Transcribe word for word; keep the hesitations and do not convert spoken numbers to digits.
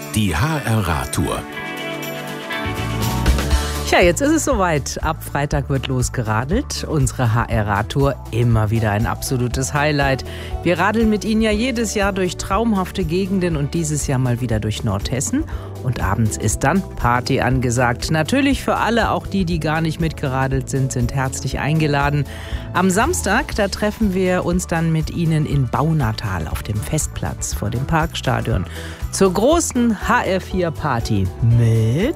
Die H R-Radtour. Tja, jetzt ist es soweit. Ab Freitag wird losgeradelt. Unsere H R-Radtour, immer wieder ein absolutes Highlight. Wir radeln mit Ihnen ja jedes Jahr durch traumhafte Gegenden und dieses Jahr mal wieder durch Nordhessen. Und abends ist dann Party angesagt. Natürlich für alle, auch die, die gar nicht mitgeradelt sind, sind herzlich eingeladen. Am Samstag, da treffen wir uns dann mit Ihnen in Baunatal auf dem Festplatz vor dem Parkstadion zur großen H R vier Party mit